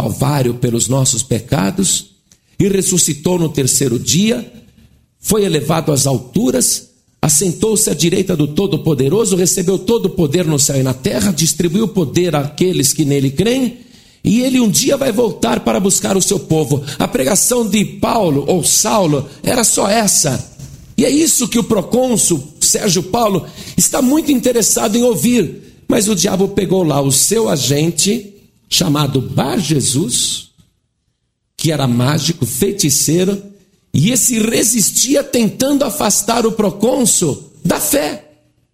Calvário pelos nossos pecados e ressuscitou no terceiro dia, foi elevado às alturas, assentou-se à direita do Todo-Poderoso, recebeu todo o poder no céu e na terra, distribuiu poder àqueles que nele creem, e ele um dia vai voltar para buscar o seu povo. A pregação de Paulo, ou Saulo, era só essa. E é isso que o procônsul Sérgio Paulo está muito interessado em ouvir. Mas o diabo pegou lá o seu agente, chamado Bar Jesus, que era mágico, feiticeiro, e esse resistia tentando afastar o procônsul da fé.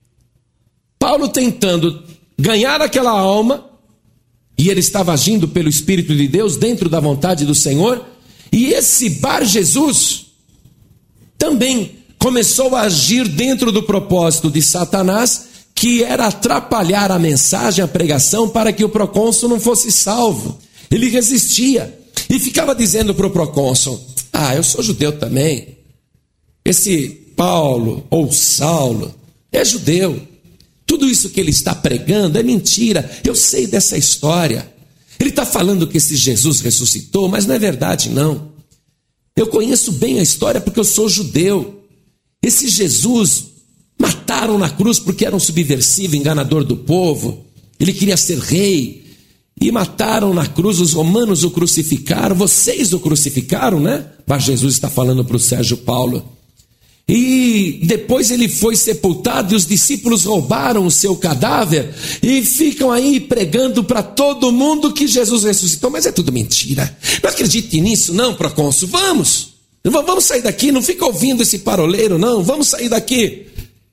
Paulo tentando ganhar aquela alma, e ele estava agindo pelo Espírito de Deus, dentro da vontade do Senhor, e esse Bar Jesus também começou a agir dentro do propósito de Satanás, que era atrapalhar a mensagem, a pregação, para que o procônsul não fosse salvo. Ele resistia e ficava dizendo para o procônsul: eu sou judeu também. Esse Paulo ou Saulo é judeu. Tudo isso que ele está pregando é mentira. Eu sei dessa história. Ele está falando que esse Jesus ressuscitou, mas não é verdade, não. Eu conheço bem a história porque eu sou judeu. Esse Jesus mataram na cruz porque era um subversivo, enganador do povo. Ele queria ser rei. E mataram na cruz, os romanos o crucificaram, vocês o crucificaram, né? Mas Jesus está falando para o Sérgio Paulo. E depois ele foi sepultado e os discípulos roubaram o seu cadáver e ficam aí pregando para todo mundo que Jesus ressuscitou, mas é tudo mentira. Não acredite nisso não, procônsul, vamos sair daqui, não fica ouvindo esse paroleiro não, vamos sair daqui.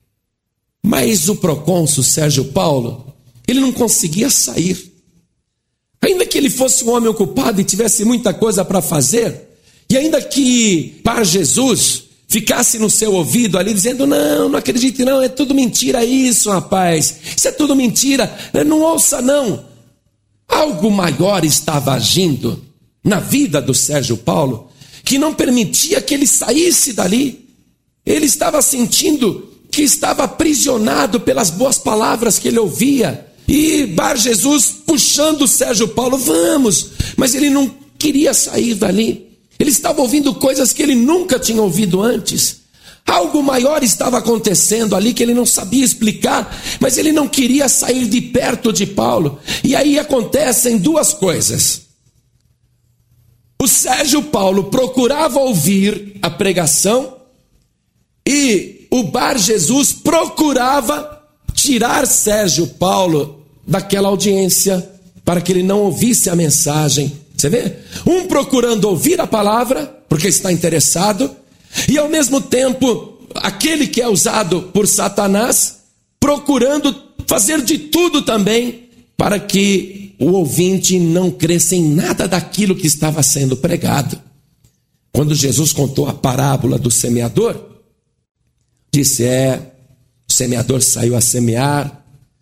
Mas o procônsul Sérgio Paulo, ele não conseguia sair. Ainda que ele fosse um homem ocupado e tivesse muita coisa para fazer, e ainda que Bar Jesus ficasse no seu ouvido ali dizendo: não acredite não, é tudo mentira isso, rapaz, isso é tudo mentira, não ouça não. Algo maior estava agindo na vida do Sérgio Paulo, que não permitia que ele saísse dali. Ele estava sentindo que estava aprisionado pelas boas palavras que ele ouvia. E Bar Jesus puxando o Sérgio Paulo, vamos, mas ele não queria sair dali. Ele estava ouvindo coisas que ele nunca tinha ouvido antes. Algo maior estava acontecendo ali que ele não sabia explicar, mas ele não queria sair de perto de Paulo. E aí acontecem duas coisas. O Sérgio Paulo procurava ouvir a pregação e o Bar Jesus procurava tirar Sérgio Paulo daquela audiência para que ele não ouvisse a mensagem. Você vê? Um procurando ouvir a palavra porque está interessado, e ao mesmo tempo aquele que é usado por Satanás procurando fazer de tudo também para que o ouvinte não cresça em nada daquilo que estava sendo pregado. Quando Jesus contou a parábola do semeador, disse: o semeador saiu a semear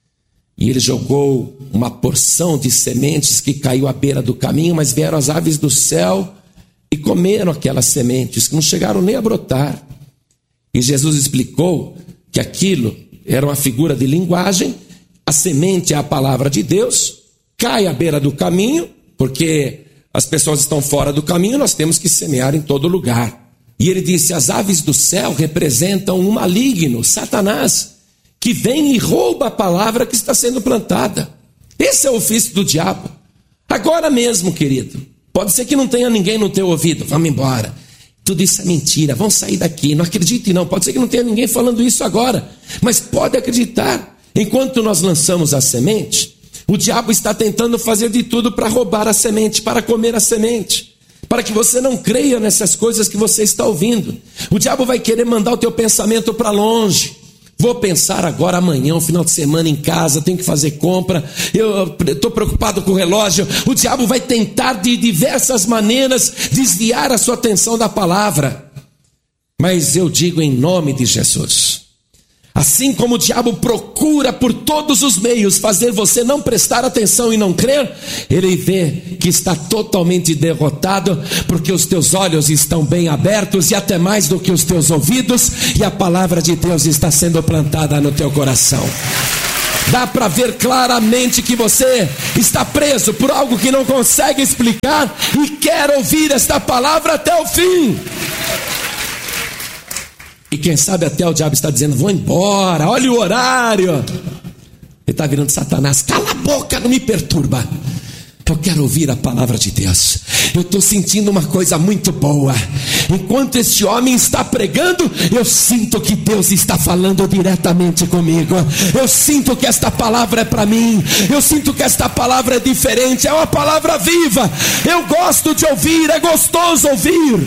e ele jogou uma porção de sementes que caiu à beira do caminho, mas vieram as aves do céu e comeram aquelas sementes, que não chegaram nem a brotar. E Jesus explicou que aquilo era uma figura de linguagem. A semente é a palavra de Deus, cai à beira do caminho, porque as pessoas estão fora do caminho, nós temos que semear em todo lugar. E ele disse: as aves do céu representam um maligno, Satanás, que vem e rouba a palavra que está sendo plantada. Esse é o ofício do diabo. Agora mesmo, querido, pode ser que não tenha ninguém no teu ouvido, vamos embora. Tudo isso é mentira, vamos sair daqui, não acredite não, pode ser que não tenha ninguém falando isso agora, mas pode acreditar. Enquanto nós lançamos a semente, o diabo está tentando fazer de tudo para roubar a semente, para comer a semente, para que você não creia nessas coisas que você está ouvindo. O diabo vai querer mandar o teu pensamento para longe. Vou pensar agora amanhã, um final de semana em casa, tenho que fazer compra, eu estou preocupado com o relógio. O diabo vai tentar de diversas maneiras desviar a sua atenção da palavra. Mas eu digo em nome de Jesus, assim como o diabo procura por todos os meios fazer você não prestar atenção e não crer, ele vê que está totalmente derrotado, porque os teus olhos estão bem abertos e até mais do que os teus ouvidos, e a palavra de Deus está sendo plantada no teu coração. Dá para ver claramente que você está preso por algo que não consegue explicar e quer ouvir esta palavra até o fim. E quem sabe até o diabo está dizendo: vou embora, olha o horário. Ele está virando Satanás: cala a boca, não me perturba. Eu quero ouvir a palavra de Deus. Eu estou sentindo uma coisa muito boa. Enquanto este homem está pregando, eu sinto que Deus está falando diretamente comigo. Eu sinto que esta palavra é para mim. Eu sinto que esta palavra é diferente. É uma palavra viva. Eu gosto de ouvir, é gostoso ouvir.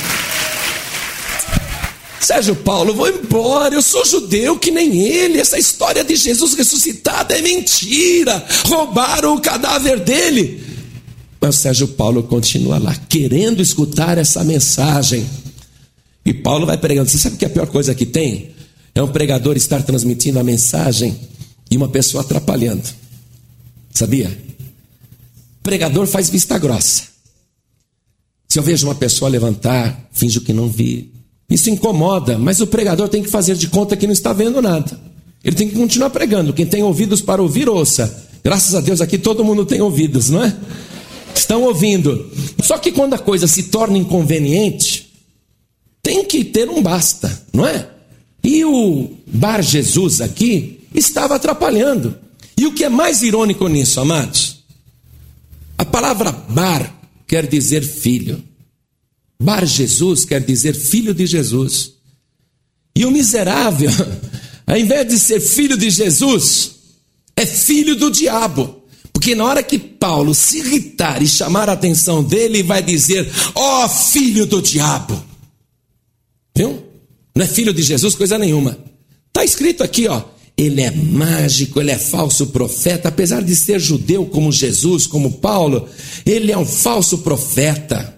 Sérgio Paulo, vou embora, eu sou judeu que nem ele. Essa história de Jesus ressuscitado é mentira. Roubaram o cadáver dele. Mas Sérgio Paulo continua lá, querendo escutar essa mensagem. E Paulo vai pregando. Você sabe que a pior coisa que tem? É um pregador estar transmitindo a mensagem e uma pessoa atrapalhando. Sabia? O pregador faz vista grossa. Se eu vejo uma pessoa levantar, finjo que não vi. Isso incomoda, mas o pregador tem que fazer de conta que não está vendo nada. Ele tem que continuar pregando. Quem tem ouvidos para ouvir, ouça. Graças a Deus aqui todo mundo tem ouvidos, não é? Estão ouvindo. Só que quando a coisa se torna inconveniente, tem que ter um basta, não é? E o Bar Jesus aqui estava atrapalhando. E o que é mais irônico nisso, amados? A palavra Bar quer dizer filho. Bar Jesus quer dizer filho de Jesus. E o miserável, ao invés de ser filho de Jesus, é filho do diabo. Porque na hora que Paulo se irritar e chamar a atenção dele, vai dizer: ó filho do diabo. Viu? Não é filho de Jesus coisa nenhuma. Está escrito aqui, ó. Ele é mágico, ele é falso profeta. Apesar de ser judeu como Jesus, como Paulo, ele é um falso profeta.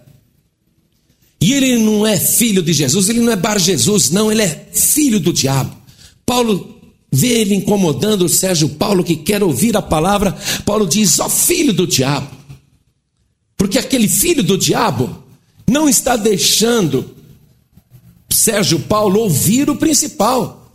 E ele não é filho de Jesus, ele não é Bar Jesus, não, ele é filho do diabo. Paulo vê ele incomodando o Sérgio Paulo, que quer ouvir a palavra. Paulo diz: ó filho do diabo. Porque aquele filho do diabo não está deixando Sérgio Paulo ouvir o principal.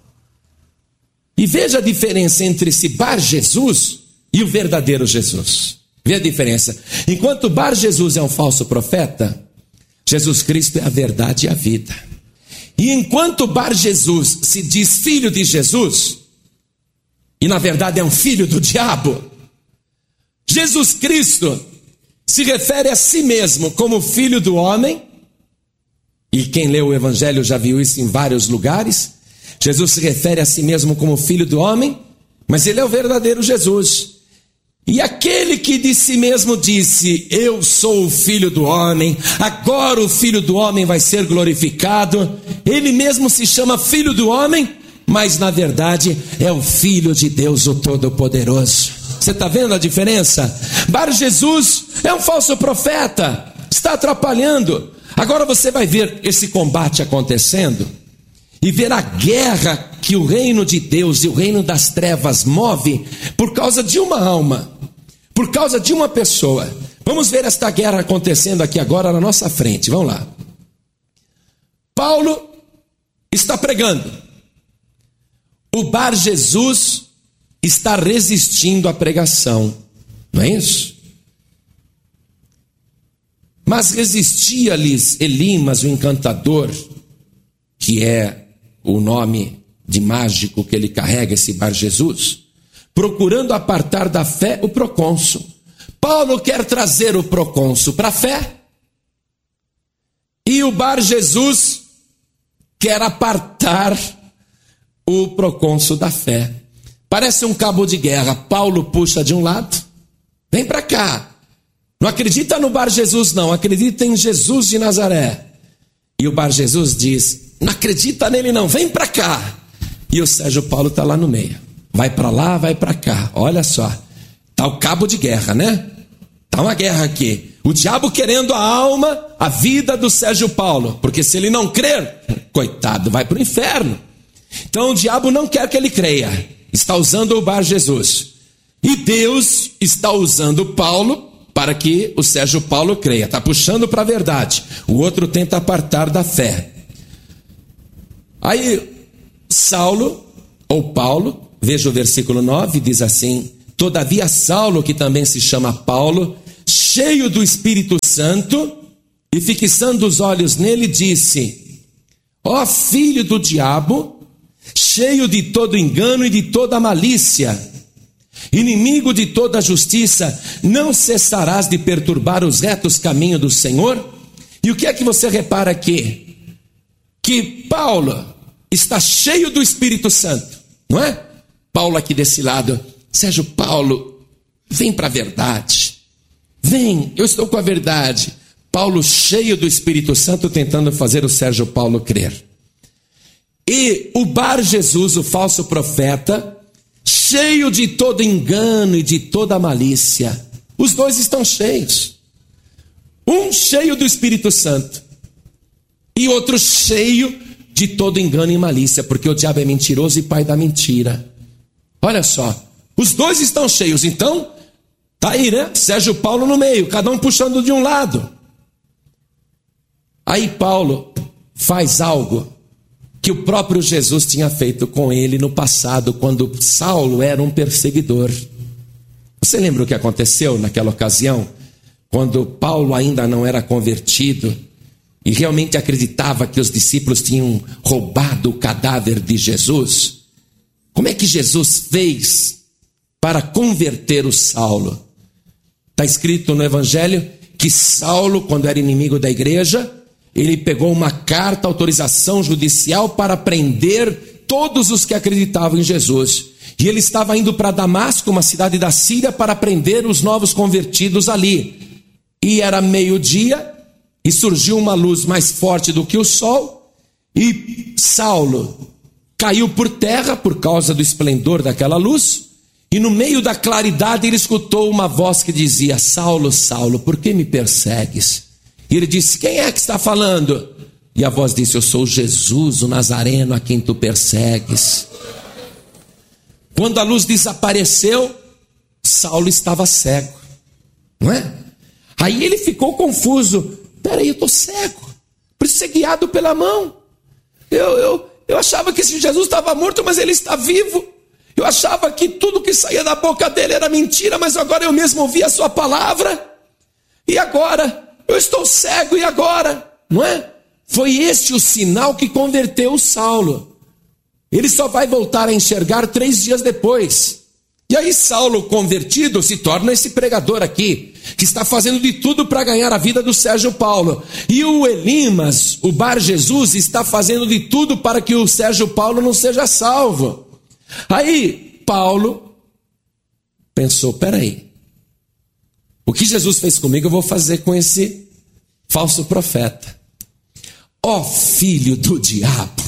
E veja a diferença entre esse Bar Jesus e o verdadeiro Jesus. Vê a diferença. Enquanto Bar Jesus é um falso profeta, Jesus Cristo é a verdade e a vida. E enquanto Bar Jesus se diz filho de Jesus, e na verdade é um filho do diabo, Jesus Cristo se refere a si mesmo como filho do homem. E quem leu o Evangelho já viu isso em vários lugares. Jesus se refere a si mesmo como filho do homem, mas ele é o verdadeiro Jesus. E aquele que de si mesmo disse: eu sou o filho do homem, agora o filho do homem vai ser glorificado, ele mesmo se chama filho do homem, mas na verdade é o filho de Deus, o Todo-Poderoso. Você está vendo a diferença? Bar Jesus é um falso profeta, está atrapalhando. Agora você vai ver esse combate acontecendo e ver a guerra que o reino de Deus e o reino das trevas move por causa de uma alma, por causa de uma pessoa. Vamos ver esta guerra acontecendo aqui agora na nossa frente, vamos lá. Paulo está pregando. O Bar Jesus está resistindo à pregação, não é isso? Mas resistia-lhes Elimas, o encantador, que é o nome de mágico que ele carrega, esse Bar Jesus, procurando apartar da fé o procônsul. Paulo quer trazer o procônsul para a fé, e o Bar Jesus quer apartar o procônsul da fé. Parece um cabo de guerra. Paulo puxa de um lado: vem para cá, não acredita no Bar Jesus não, acredita em Jesus de Nazaré. E o Bar Jesus diz: não acredita nele não, vem para cá. E o Sérgio Paulo está lá no meio, vai para lá, vai para cá. Olha só, está o cabo de guerra, né? Está uma guerra aqui. O diabo querendo a alma, a vida do Sérgio Paulo, porque se ele não crer, coitado, vai para o inferno. Então o diabo não quer que ele creia, está usando o Bar Jesus. E Deus está usando Paulo para que o Sérgio Paulo creia, está puxando para a verdade. O outro tenta apartar da fé. Aí Saulo, ou Paulo, veja o versículo 9, diz assim: todavia Saulo, que também se chama Paulo, cheio do Espírito Santo, e fixando os olhos nele, disse: ó filho do diabo, cheio de todo engano e de toda malícia, inimigo de toda justiça, não cessarás de perturbar os retos caminhos do Senhor? E o que é que você repara aqui? Que Paulo está cheio do Espírito Santo, não é? Paulo aqui desse lado: Sérgio Paulo, vem para a verdade, vem, eu estou com a verdade. Paulo cheio do Espírito Santo tentando fazer o Sérgio Paulo crer. E o Bar Jesus, o falso profeta, cheio de todo engano e de toda malícia. Os dois estão cheios. Um cheio do Espírito Santo e outro cheio de todo engano e malícia, porque o diabo é mentiroso e pai da mentira. Olha só, os dois estão cheios, então tá aí, né? Sérgio Paulo no meio, cada um puxando de um lado. Aí Paulo faz algo que o próprio Jesus tinha feito com ele no passado, quando Saulo era um perseguidor. Você lembra o que aconteceu naquela ocasião? Quando Paulo ainda não era convertido e realmente acreditava que os discípulos tinham roubado o cadáver de Jesus. Como é que Jesus fez para converter o Saulo? Está escrito no Evangelho que Saulo, quando era inimigo da igreja, ele pegou uma carta, autorização judicial para prender todos os que acreditavam em Jesus. E ele estava indo para Damasco, uma cidade da Síria, para prender os novos convertidos ali. E era meio-dia, e surgiu uma luz mais forte do que o sol, e Saulo caiu por terra por causa do esplendor daquela luz, e no meio da claridade ele escutou uma voz que dizia: Saulo, Saulo, por que me persegues? E ele disse: quem é que está falando? E a voz disse: eu sou Jesus, o Nazareno, a quem tu persegues. Quando a luz desapareceu, Saulo estava cego, não é? Aí ele ficou confuso: peraí, eu estou cego, preciso ser guiado pela mão. Eu achava que esse Jesus estava morto, mas ele está vivo. Eu achava que tudo que saía da boca dele era mentira, mas agora eu mesmo ouvi a sua palavra. E agora? Eu estou cego, e agora? Não é? Foi este o sinal que converteu o Saulo. Ele só vai voltar a enxergar 3 dias depois. E aí Saulo, convertido, se torna esse pregador aqui, que está fazendo de tudo para ganhar a vida do Sérgio Paulo. E o Elimas, o Bar Jesus, está fazendo de tudo para que o Sérgio Paulo não seja salvo. Aí Paulo pensou: peraí, o que Jesus fez comigo eu vou fazer com esse falso profeta. Ó filho do diabo,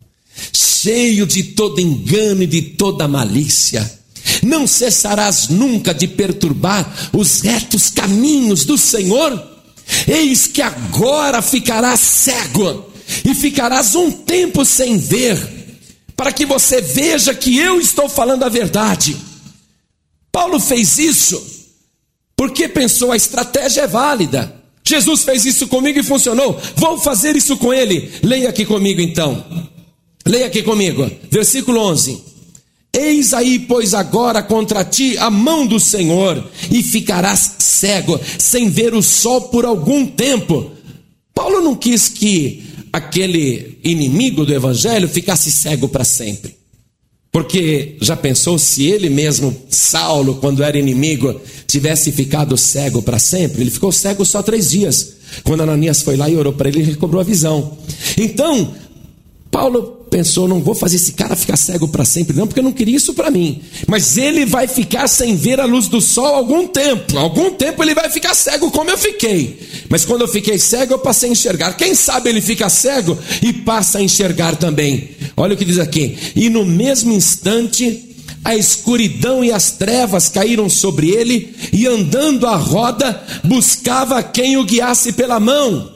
cheio de todo engano e de toda malícia, não cessarás nunca de perturbar os retos caminhos do Senhor? Eis que agora ficarás cego e ficarás um tempo sem ver, para que você veja que eu estou falando a verdade. Paulo fez isso porque pensou: a estratégia é válida. Jesus fez isso comigo e funcionou, vou fazer isso com ele. Leia aqui comigo então. Leia aqui comigo, versículo 11. Eis aí, pois, agora contra ti a mão do Senhor, e ficarás cego, sem ver o sol por algum tempo. Paulo não quis que aquele inimigo do evangelho ficasse cego para sempre. Porque já pensou se ele mesmo, Saulo, quando era inimigo, tivesse ficado cego para sempre? Ele ficou cego só 3 dias. Quando Ananias foi lá e orou para ele, ele recobrou a visão. Então, Paulo pensou: não vou fazer esse cara ficar cego para sempre não, porque eu não queria isso para mim. Mas ele vai ficar sem ver a luz do sol algum tempo. Algum tempo ele vai ficar cego como eu fiquei. Mas quando eu fiquei cego, eu passei a enxergar. Quem sabe ele fica cego e passa a enxergar também. Olha o que diz aqui: e no mesmo instante a escuridão e as trevas caíram sobre ele, e andando à roda buscava quem o guiasse pela mão.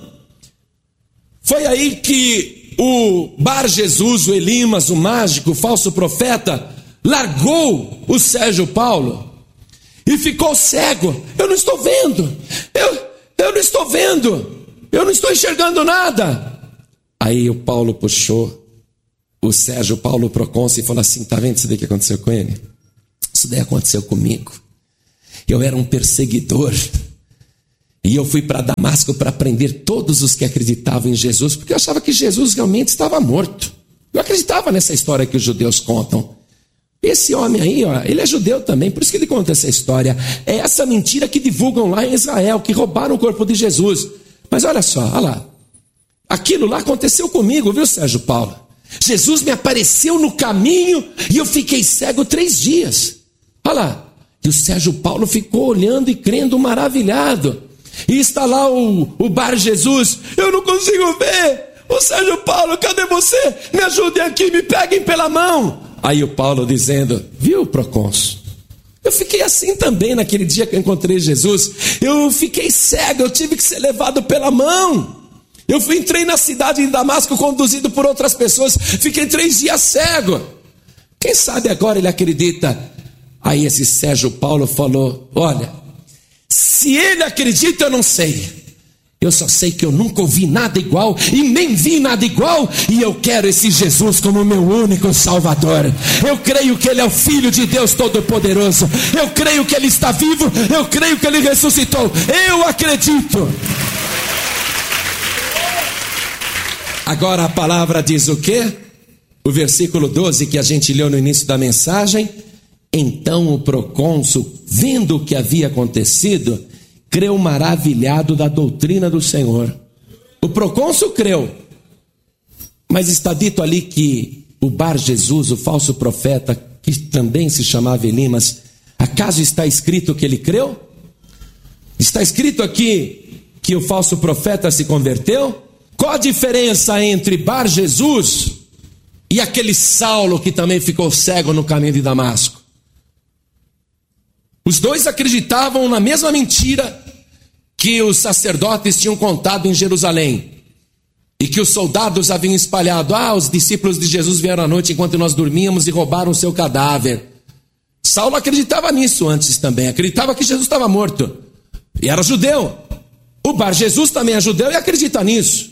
Foi aí que o Bar Jesus, o Elimas, o mágico, o falso profeta, largou o Sérgio Paulo e ficou cego. Eu não estou vendo, eu não estou vendo, eu não estou enxergando nada. Aí o Paulo puxou o Sérgio Paulo, o procônsul, e falou assim: tá vendo isso daí que aconteceu com ele? Isso daí aconteceu comigo. Eu era um perseguidor, e eu fui para Damasco para prender todos os que acreditavam em Jesus, porque eu achava que Jesus realmente estava morto. Eu acreditava nessa história que os judeus contam. Esse homem aí, ó, ele é judeu também, por isso que ele conta essa história. É essa mentira que divulgam lá em Israel, que roubaram o corpo de Jesus. Mas olha só, olha lá. Aquilo lá aconteceu comigo, viu, Sérgio Paulo? Jesus me apareceu no caminho e eu fiquei cego 3 dias. Olha lá. E o Sérgio Paulo ficou olhando e crendo maravilhado. E está lá o Bar Jesus. Eu não consigo ver. Ô Sérgio Paulo, cadê você? Me ajudem aqui, me peguem pela mão. Aí o Paulo dizendo: viu, procônsul? Eu fiquei assim também naquele dia que eu encontrei Jesus. Eu fiquei cego, eu tive que ser levado pela mão. Entrei na cidade de Damasco conduzido por outras pessoas. Fiquei 3 dias cego. Quem sabe agora ele acredita. Aí esse Sérgio Paulo falou: olha, se ele acredita eu não sei. Eu só sei que eu nunca ouvi nada igual e nem vi nada igual, e eu quero esse Jesus como meu único Salvador. Eu creio que Ele é o Filho de Deus Todo-Poderoso. Eu creio que Ele está vivo. Eu creio que Ele ressuscitou. Eu acredito. Agora a palavra diz o quê? O versículo 12 que a gente leu no início da mensagem. Então o procônsul, vendo o que havia acontecido, creu maravilhado da doutrina do Senhor. O procônsul creu, mas está dito ali que o Bar Jesus, o falso profeta, que também se chamava Elimas, acaso está escrito que ele creu? Está escrito aqui que o falso profeta se converteu? Qual a diferença entre Bar Jesus e aquele Saulo que também ficou cego no caminho de Damasco? Os dois acreditavam na mesma mentira que os sacerdotes tinham contado em Jerusalém e que os soldados haviam espalhado. Os discípulos de Jesus vieram à noite enquanto nós dormíamos e roubaram o seu cadáver. Saulo acreditava nisso antes também, acreditava que Jesus estava morto e era judeu. O Bar Jesus também é judeu e acredita nisso.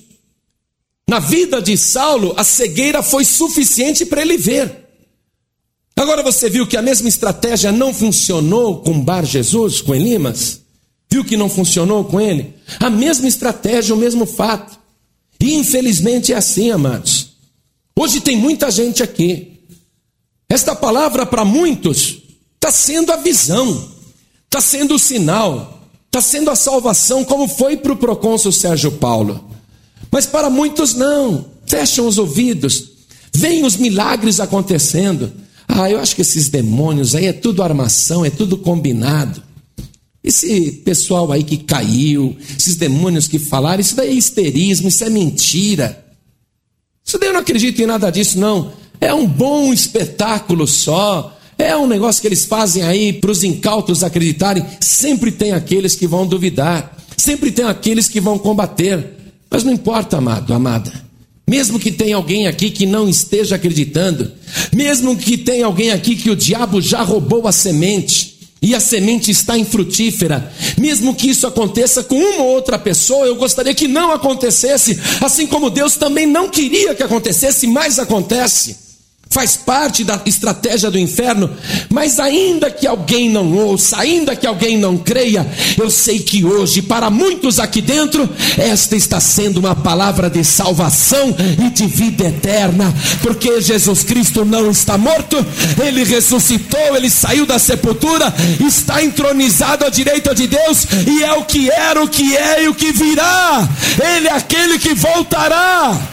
Na vida de Saulo, a cegueira foi suficiente para ele ver. Agora você viu que a mesma estratégia não funcionou com Bar Jesus, com Elimas? Viu que não funcionou com ele? A mesma estratégia, o mesmo fato. E infelizmente é assim, amados. Hoje tem muita gente aqui. Esta palavra para muitos está sendo a visão, está sendo o sinal, está sendo a salvação, como foi para o procônsul Sérgio Paulo. Mas para muitos não. Fecham os ouvidos. Veem os milagres acontecendo. Eu acho que esses demônios aí é tudo armação, é tudo combinado. Esse pessoal aí que caiu, esses demônios que falaram, isso daí é histerismo, isso é mentira. Isso daí eu não acredito em nada disso, não. É um bom espetáculo só. É um negócio que eles fazem aí para os incautos acreditarem. Sempre tem aqueles que vão duvidar. Sempre tem aqueles que vão combater. Mas não importa, amado, amada. Mesmo que tenha alguém aqui que não esteja acreditando, mesmo que tenha alguém aqui que o diabo já roubou a semente, e a semente está infrutífera, mesmo que isso aconteça com uma ou outra pessoa, eu gostaria que não acontecesse, assim como Deus também não queria que acontecesse, mas acontece. Faz parte da estratégia do inferno, mas ainda que alguém não ouça, ainda que alguém não creia, eu sei que hoje, para muitos aqui dentro, esta está sendo uma palavra de salvação e de vida eterna, porque Jesus Cristo não está morto, Ele ressuscitou, Ele saiu da sepultura, está entronizado à direita de Deus, e é o que era, o que é e o que virá. Ele é aquele que voltará.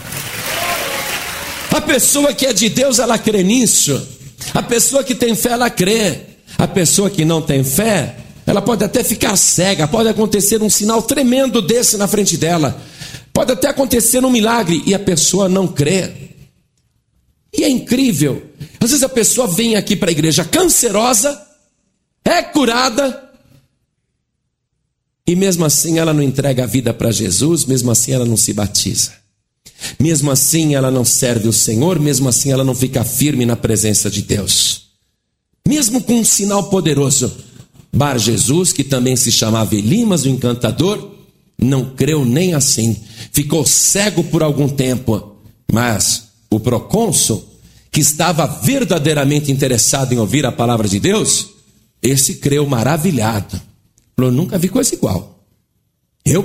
A pessoa que é de Deus, ela crê nisso. A pessoa que tem fé, ela crê. A pessoa que não tem fé, ela pode até ficar cega, pode acontecer um sinal tremendo desse na frente dela, pode até acontecer um milagre e a pessoa não crê. E é incrível, às vezes a pessoa vem aqui para a igreja cancerosa, é curada, e mesmo assim ela não entrega a vida para Jesus, mesmo assim ela não se batiza. Mesmo assim ela não serve o Senhor, mesmo assim ela não fica firme na presença de Deus. Mesmo com um sinal poderoso, Bar Jesus, que também se chamava Elimas, o encantador, não creu nem assim. Ficou cego por algum tempo, mas o procônsul que estava verdadeiramente interessado em ouvir a palavra de Deus, esse creu maravilhado. Falou: nunca vi coisa igual. Eu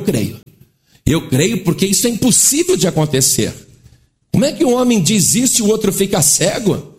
creio porque isso é impossível de acontecer. Como é que um homem diz isso e o outro fica cego?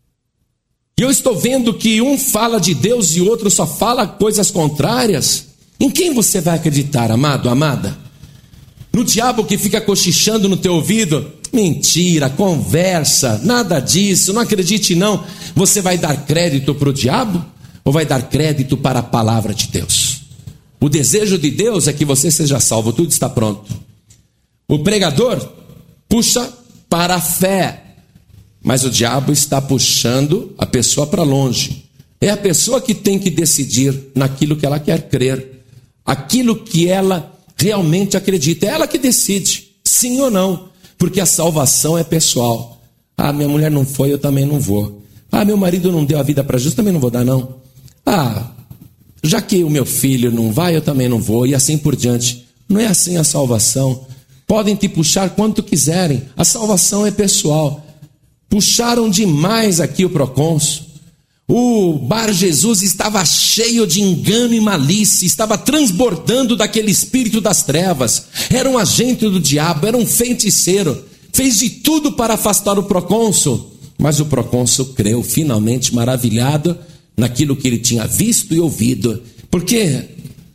E eu estou vendo que um fala de Deus e o outro só fala coisas contrárias. Em quem você vai acreditar, amado, amada? No diabo que fica cochichando no teu ouvido? Mentira, conversa, nada disso, não acredite não. Você vai dar crédito para o diabo ou vai dar crédito para a palavra de Deus? O desejo de Deus é que você seja salvo, tudo está pronto. O pregador puxa para a fé, mas o diabo está puxando a pessoa para longe. É a pessoa que tem que decidir naquilo que ela quer crer, aquilo que ela realmente acredita. É ela que decide, sim ou não, porque a salvação é pessoal. Ah, minha mulher não foi, eu também não vou. Ah, meu marido não deu a vida para Jesus, também não vou dar não. Ah, já que o meu filho não vai, eu também não vou, e assim por diante. Não é assim a salvação. Podem te puxar quanto quiserem, a salvação é pessoal. Puxaram demais aqui o procônsul. O Bar Jesus estava cheio de engano e malícia, estava transbordando daquele espírito das trevas. Era um agente do diabo, era um feiticeiro. Fez de tudo para afastar o procônsul, mas o procônsul creu, finalmente maravilhado naquilo que ele tinha visto e ouvido. Porque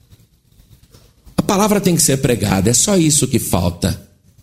a palavra tem que ser pregada, é só isso que falta.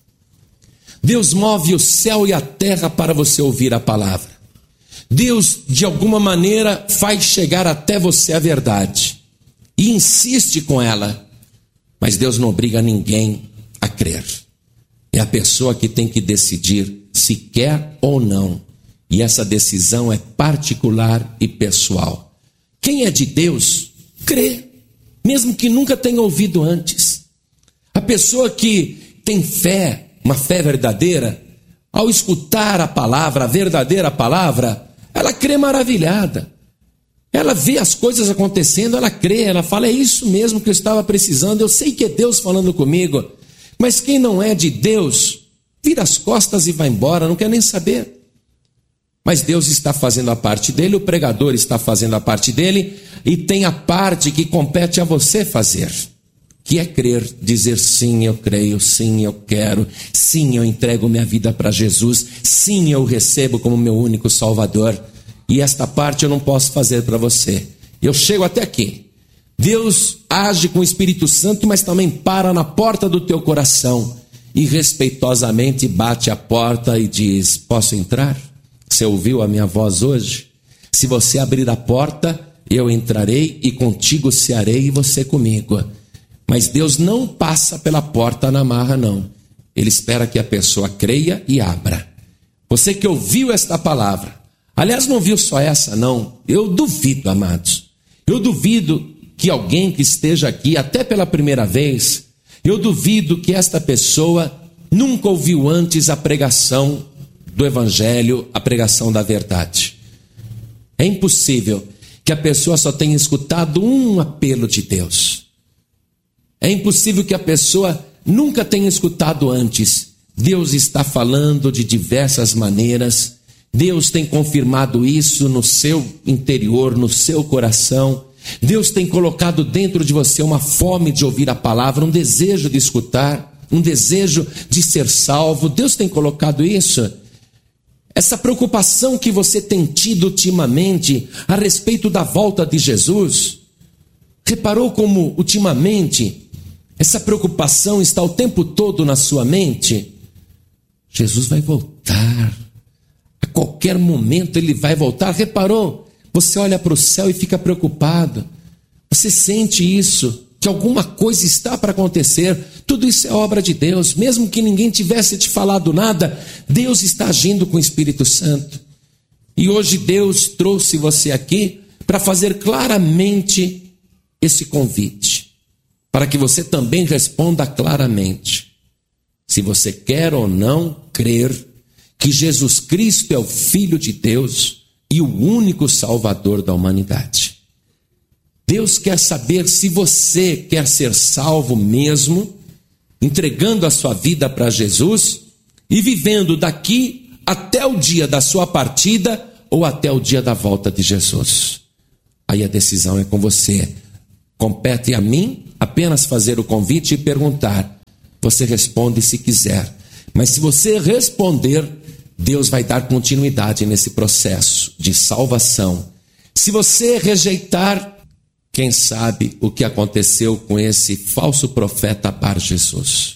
Deus move o céu e a terra para você ouvir a palavra. Deus, de alguma maneira, faz chegar até você a verdade e insiste com ela, mas Deus não obriga ninguém a crer. É a pessoa que tem que decidir se quer ou não, e essa decisão é particular e pessoal. Quem é de Deus, crê, mesmo que nunca tenha ouvido antes. A pessoa que tem fé, uma fé verdadeira, ao escutar a palavra, a verdadeira palavra, ela crê maravilhada. Ela vê as coisas acontecendo, ela crê, ela fala: é isso mesmo que eu estava precisando, eu sei que é Deus falando comigo. Mas quem não é de Deus, vira as costas e vai embora, não quer nem saber. Mas Deus está fazendo a parte dele, o pregador está fazendo a parte dele, e tem a parte que compete a você fazer, que é crer, dizer: sim, eu creio, sim, eu quero, sim, eu entrego minha vida para Jesus, sim, eu recebo como meu único Salvador. E esta parte eu não posso fazer para você. Eu chego até aqui. Deus age com o Espírito Santo, mas também para na porta do teu coração e respeitosamente bate a porta e diz: posso entrar? Você ouviu a minha voz hoje? Se você abrir a porta, eu entrarei e contigo cearei e você comigo. Mas Deus não passa pela porta na marra, não. Ele espera que a pessoa creia e abra. Você que ouviu esta palavra, aliás, não viu só essa, não. Eu duvido, amados. Eu duvido que alguém que esteja aqui, até pela primeira vez, eu duvido que esta pessoa nunca ouviu antes a pregação do Evangelho, a pregação da verdade. É impossível que a pessoa só tenha escutado um apelo de Deus. É impossível que a pessoa nunca tenha escutado antes. Deus está falando de diversas maneiras. Deus tem confirmado isso no seu interior, no seu coração. Deus tem colocado dentro de você uma fome de ouvir a palavra, um desejo de escutar, um desejo de ser salvo. Deus tem colocado isso. Essa preocupação que você tem tido ultimamente a respeito da volta de Jesus, reparou como ultimamente essa preocupação está o tempo todo na sua mente? Jesus vai voltar, a qualquer momento ele vai voltar. Reparou? Você olha para o céu e fica preocupado, você sente isso, que alguma coisa está para acontecer. Tudo isso é obra de Deus, mesmo que ninguém tivesse te falado nada, Deus está agindo com o Espírito Santo. E hoje Deus trouxe você aqui para fazer claramente esse convite, para que você também responda claramente se você quer ou não crer que Jesus Cristo é o Filho de Deus e o único Salvador da humanidade. Deus quer saber se você quer ser salvo mesmo, entregando a sua vida para Jesus e vivendo daqui até o dia da sua partida ou até o dia da volta de Jesus? Aí a decisão é com você. Compete a mim apenas fazer o convite e perguntar. Você responde se quiser. Mas se você responder, Deus vai dar continuidade nesse processo de salvação. Se você rejeitar, quem sabe o que aconteceu com esse falso profeta Bar Jesus?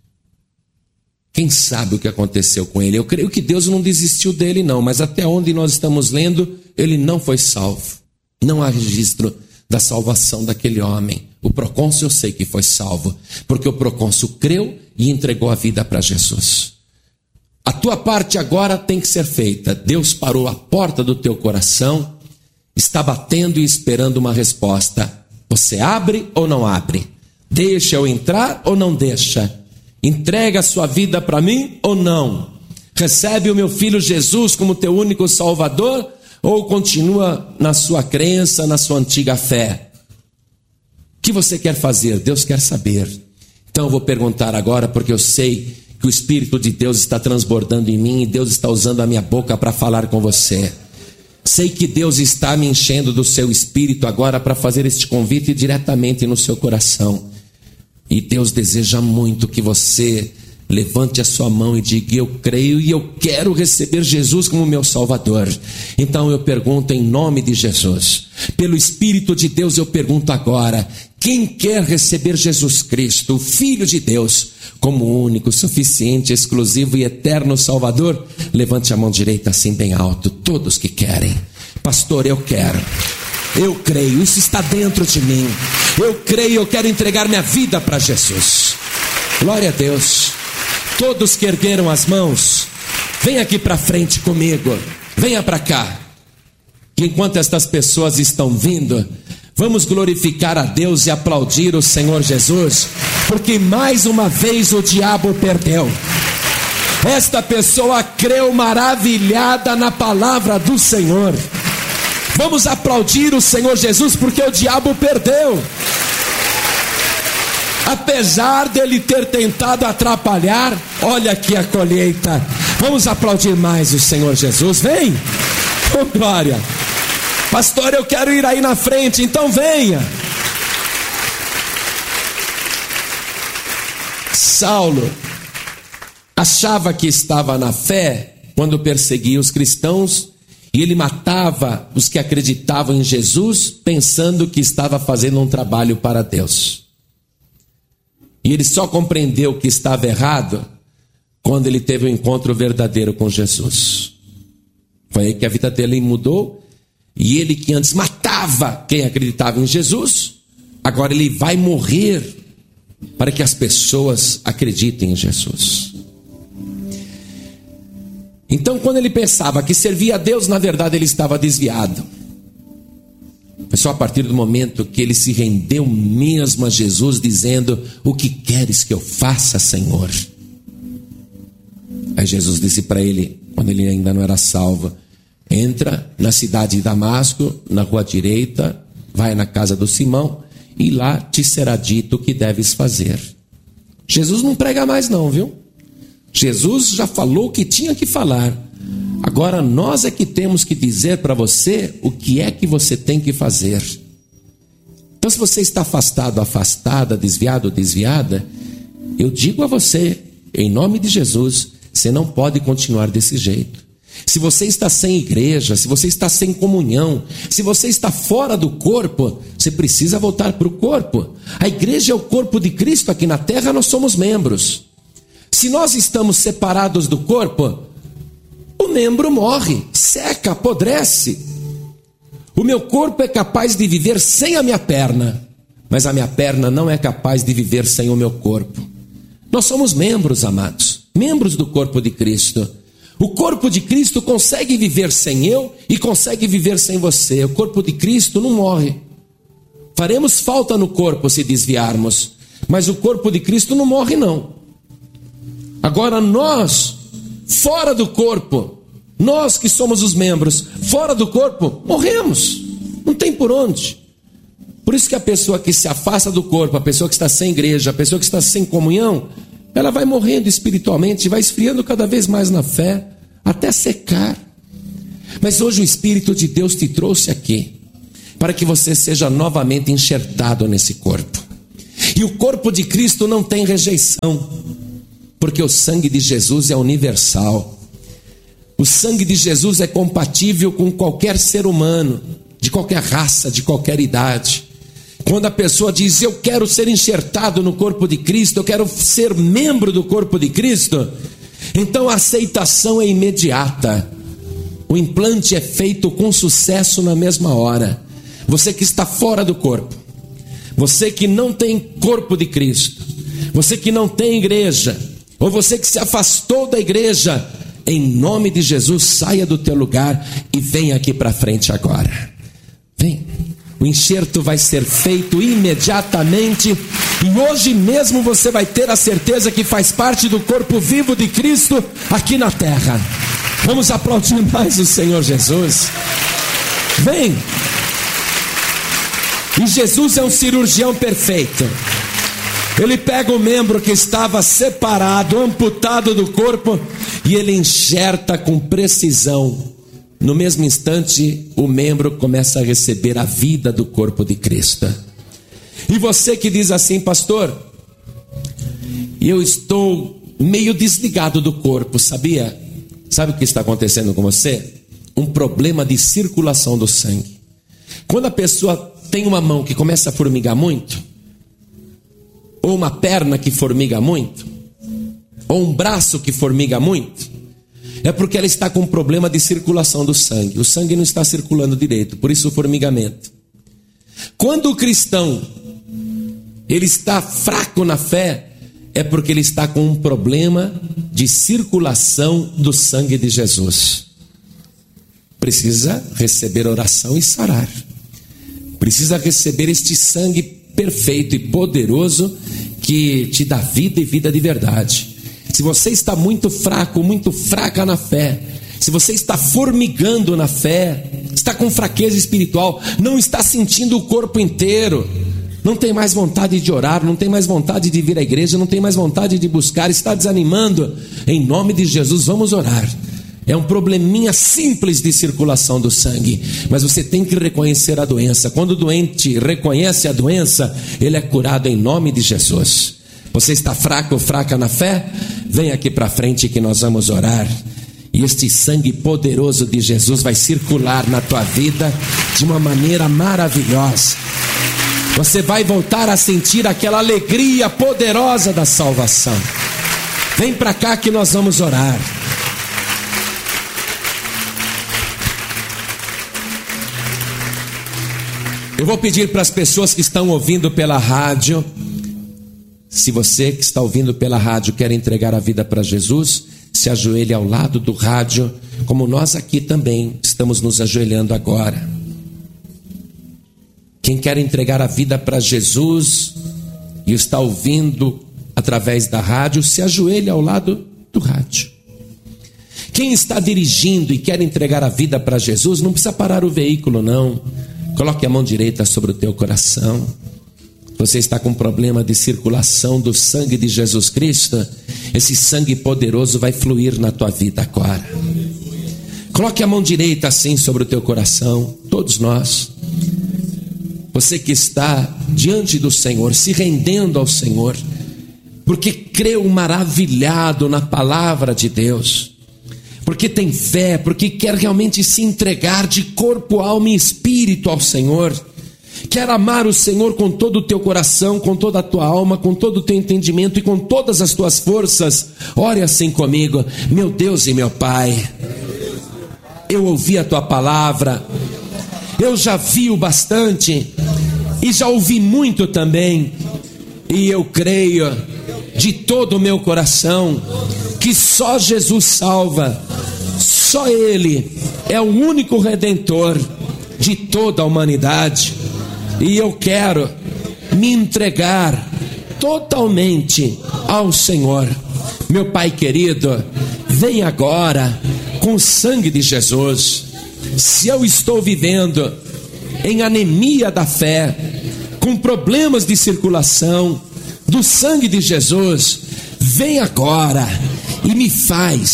Quem sabe o que aconteceu com ele? Eu creio que Deus não desistiu dele não, mas até onde nós estamos lendo, ele não foi salvo. Não há registro da salvação daquele homem. O procônsul eu sei que foi salvo, porque o procônsul creu e entregou a vida para Jesus. A tua parte agora tem que ser feita. Deus parou a porta do teu coração, está batendo e esperando uma resposta. Você abre ou não abre? Deixa eu entrar ou não deixa? Entrega a sua vida para mim ou não? Recebe o meu filho Jesus como teu único Salvador ou continua na sua crença, na sua antiga fé? O que você quer fazer? Deus quer saber. Então eu vou perguntar agora, porque eu sei que o Espírito de Deus está transbordando em mim e Deus está usando a minha boca para falar com você. Sei que Deus está me enchendo do seu Espírito agora para fazer este convite diretamente no seu coração. E Deus deseja muito que você levante a sua mão e diga: eu creio e eu quero receber Jesus como meu Salvador. Então eu pergunto em nome de Jesus, pelo Espírito de Deus eu pergunto agora: quem quer receber Jesus Cristo, o Filho de Deus, como único, suficiente, exclusivo e eterno Salvador? Levante a mão direita assim bem alto. Todos que querem. Pastor, eu quero. Eu creio, isso está dentro de mim. Eu creio, eu quero entregar minha vida para Jesus. Glória a Deus. Todos que ergueram as mãos, vem aqui para frente comigo. Venha para cá. Que enquanto estas pessoas estão vindo, vamos glorificar a Deus e aplaudir o Senhor Jesus, porque mais uma vez o diabo perdeu. Esta pessoa creu maravilhada na palavra do Senhor. Vamos aplaudir o Senhor Jesus, porque o diabo perdeu. Apesar dele ter tentado atrapalhar, olha aqui a colheita. Vamos aplaudir mais o Senhor Jesus. Vem, oh glória. Pastor, eu quero ir aí na frente, então venha. Saulo achava que estava na fé quando perseguia os cristãos, e ele matava os que acreditavam em Jesus, pensando que estava fazendo um trabalho para Deus. E ele só compreendeu que estava errado quando ele teve um encontro verdadeiro com Jesus. Foi aí que a vida dele mudou. E ele que antes matava quem acreditava em Jesus, agora ele vai morrer para que as pessoas acreditem em Jesus. Então, quando ele pensava que servia a Deus, na verdade ele estava desviado. Foi só a partir do momento que ele se rendeu mesmo a Jesus, dizendo: o que queres que eu faça, Senhor? Aí Jesus disse para ele, quando ele ainda não era salvo: entra na cidade de Damasco, na rua direita, vai na casa do Simão, e lá te será dito o que deves fazer. Jesus não prega mais não, viu? Jesus já falou o que tinha que falar. Agora nós é que temos que dizer para você o que é que você tem que fazer. Então, se você está afastado, afastada, desviado, desviada, eu digo a você, em nome de Jesus, você não pode continuar desse jeito. Se você está sem igreja, se você está sem comunhão, se você está fora do corpo, você precisa voltar para o corpo. A igreja é o corpo de Cristo. Aqui na terra nós somos membros. Se nós estamos separados do corpo, o membro morre, seca, apodrece. O meu corpo é capaz de viver sem a minha perna, mas a minha perna não é capaz de viver sem o meu corpo. Nós somos membros, amados, membros do corpo de Cristo. O corpo de Cristo consegue viver sem eu e consegue viver sem você. O corpo de Cristo não morre. Faremos falta no corpo se desviarmos, mas o corpo de Cristo não morre não. Agora nós, fora do corpo, nós que somos os membros, fora do corpo, morremos. Não tem por onde. Por isso que a pessoa que se afasta do corpo, a pessoa que está sem igreja, a pessoa que está sem comunhão, ela vai morrendo espiritualmente, vai esfriando cada vez mais na fé, até secar. Mas hoje o Espírito de Deus te trouxe aqui para que você seja novamente enxertado nesse corpo. E o corpo de Cristo não tem rejeição, porque o sangue de Jesus é universal. O sangue de Jesus é compatível com qualquer ser humano, de qualquer raça, de qualquer idade. Quando a pessoa diz, eu quero ser enxertado no corpo de Cristo, eu quero ser membro do corpo de Cristo, então a aceitação é imediata. O implante é feito com sucesso na mesma hora. Você que está fora do corpo, você que não tem corpo de Cristo, você que não tem igreja, ou você que se afastou da igreja, em nome de Jesus, saia do teu lugar e venha aqui para frente agora. Vem. O enxerto vai ser feito imediatamente e hoje mesmo você vai ter a certeza que faz parte do corpo vivo de Cristo aqui na terra. Vamos aplaudir mais o Senhor Jesus. Vem. E Jesus é um cirurgião perfeito. Ele pega o membro que estava separado, amputado do corpo, e ele enxerta com precisão. No mesmo instante, o membro começa a receber a vida do corpo de Cristo. E você que diz assim, pastor, eu estou meio desligado do corpo, sabia? Sabe o que está acontecendo com você? Um problema de circulação do sangue. Quando a pessoa tem uma mão que começa a formigar muito, ou uma perna que formiga muito, ou um braço que formiga muito, é porque ela está com um problema de circulação do sangue. O sangue não está circulando direito, por isso o formigamento. Quando o cristão ele está fraco na fé, é porque ele está com um problema de circulação do sangue de Jesus. Precisa receber oração e sarar. Precisa receber este sangue perfeito e poderoso que te dá vida e vida de verdade. Se você está muito fraco, muito fraca na fé, se você está formigando na fé, está com fraqueza espiritual, não está sentindo o corpo inteiro, não tem mais vontade de orar, não tem mais vontade de vir à igreja, não tem mais vontade de buscar, está desanimando, em nome de Jesus, vamos orar. É um probleminha simples de circulação do sangue, mas você tem que reconhecer a doença. Quando o doente reconhece a doença, ele é curado em nome de Jesus. Você está fraco ou fraca na fé? Vem aqui para frente que nós vamos orar. E este sangue poderoso de Jesus vai circular na tua vida de uma maneira maravilhosa. Você vai voltar a sentir aquela alegria poderosa da salvação. Vem para cá que nós vamos orar. Eu vou pedir para as pessoas que estão ouvindo pela rádio, se você que está ouvindo pela rádio quer entregar a vida para Jesus, se ajoelhe ao lado do rádio, como nós aqui também estamos nos ajoelhando agora. Quem quer entregar a vida para Jesus e está ouvindo através da rádio, se ajoelhe ao lado do rádio. Quem está dirigindo e quer entregar a vida para Jesus, não precisa parar o veículo não. Coloque a mão direita sobre o teu coração. Você está com problema de circulação do sangue de Jesus Cristo? Esse sangue poderoso vai fluir na tua vida agora. Coloque a mão direita assim sobre o teu coração, todos nós. Você que está diante do Senhor, se rendendo ao Senhor, porque creu maravilhado na palavra de Deus, porque tem fé, porque quer realmente se entregar de corpo, alma e espírito ao Senhor. Quer amar o Senhor com todo o teu coração, com toda a tua alma, com todo o teu entendimento e com todas as tuas forças. Ore assim comigo. Meu Deus e meu Pai, eu ouvi a tua palavra, eu já vi o bastante e já ouvi muito também, e eu creio de todo o meu coração que só Jesus salva, só Ele é o único Redentor de toda a humanidade. E eu quero me entregar totalmente ao Senhor. Meu Pai querido, vem agora com o sangue de Jesus. Se eu estou vivendo em anemia da fé, com problemas de circulação do sangue de Jesus, vem agora e me faz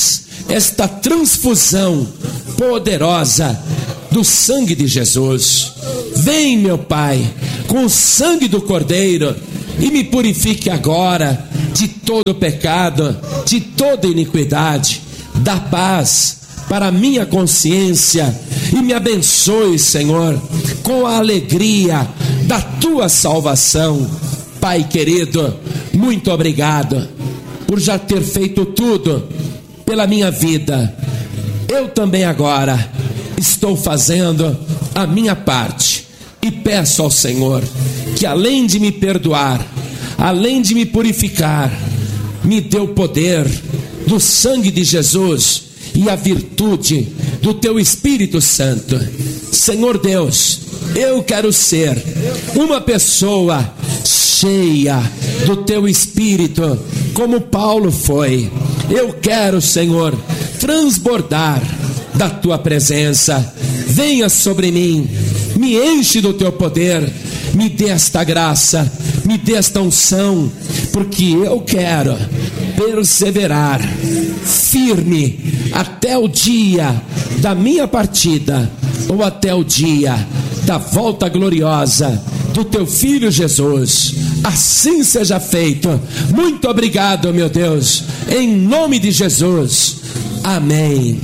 esta transfusão poderosa do sangue de Jesus. Vem, meu Pai, com o sangue do Cordeiro e me purifique agora de todo pecado, de toda iniquidade. Dá paz para a minha consciência e me abençoe, Senhor, com a alegria da tua salvação. Pai querido, muito obrigado por já ter feito tudo pela minha vida. Eu também agora estou fazendo a minha parte e peço ao Senhor que, além de me perdoar, além de me purificar, me dê o poder do sangue de Jesus e a virtude do teu Espírito Santo. Senhor Deus, eu quero ser uma pessoa cheia do teu Espírito, como Paulo foi. Eu quero, Senhor, transbordar da tua presença. Venha sobre mim, me enche do teu poder, me dê esta graça, me dê esta unção, porque eu quero perseverar firme até o dia da minha partida, ou até o dia da volta gloriosa do teu Filho Jesus. Assim seja feito. Muito obrigado, meu Deus, em nome de Jesus. Amém.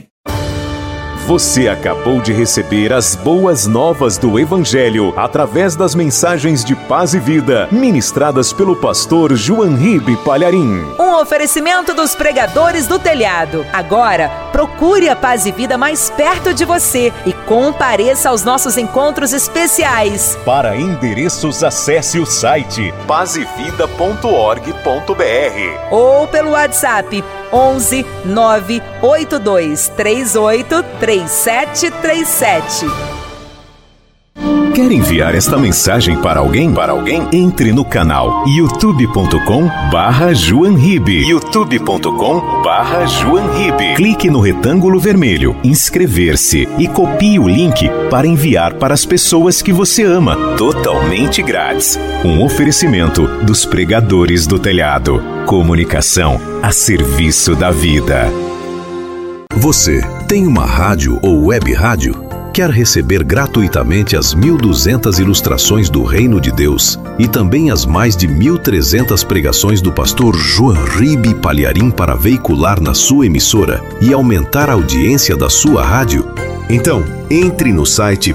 Você acabou de receber as boas novas do Evangelho através das mensagens de paz e vida ministradas pelo pastor João Ribe Palharim. Um oferecimento dos pregadores do telhado. Agora, procure a Paz e Vida mais perto de você e compareça aos nossos encontros especiais. Para endereços, acesse o site pazevida.org.br ou pelo WhatsApp 11 982 38 3737. Quer enviar esta mensagem para alguém? Entre no canal youtube.com/JoãoRibe. youtube.com/JoãoRibe. Clique no retângulo vermelho, inscrever-se e copie o link para enviar para as pessoas que você ama, totalmente grátis. Um oferecimento dos pregadores do telhado. Comunicação a serviço da vida. Você tem uma rádio ou web rádio? Quer receber gratuitamente as 1.200 ilustrações do Reino de Deus e também as mais de 1.300 pregações do pastor João Ribe Palharim para veicular na sua emissora e aumentar a audiência da sua rádio? Então, entre no site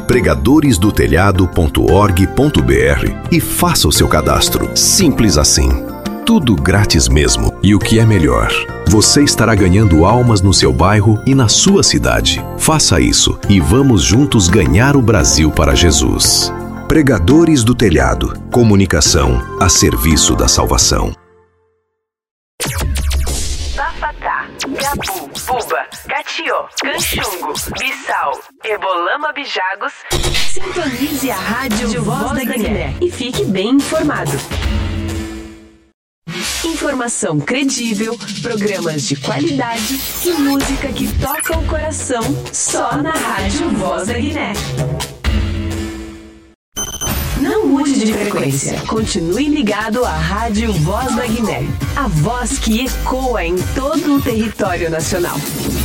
pregadoresdotelhado.org.br e faça o seu cadastro. Simples assim. Tudo grátis mesmo. E o que é melhor, você estará ganhando almas no seu bairro e na sua cidade. Faça isso e vamos juntos ganhar o Brasil para Jesus. Pregadores do Telhado. Comunicação a serviço da salvação. Bafatá, Gabu, Buba, Catió, Canchungo, Bissau, Ebolama, Bijagos. Sintonize a Rádio Voz da Guiné e fique bem informado. Informação credível, programas de qualidade e música que toca o coração só na Rádio Voz da Guiné. Não mude de frequência. Continue ligado à Rádio Voz da Guiné. A voz que ecoa em todo o território nacional.